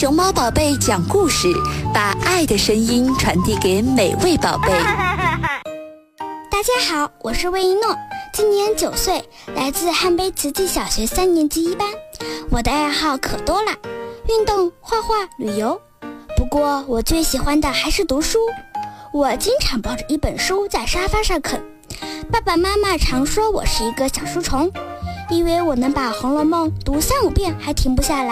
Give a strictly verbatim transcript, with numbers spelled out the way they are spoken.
熊猫宝贝讲故事，把爱的声音传递给每位宝贝。 大家好，我是魏一诺，今年九岁，来自汉碑慈济小学三年级一班。我的爱好可多了，运动、画画、旅游。不过我最喜欢的还是读书。我经常抱着一本书在沙发上啃。爸爸妈妈常说我是一个小书虫，因为我能把《红楼梦》读三五遍还停不下来。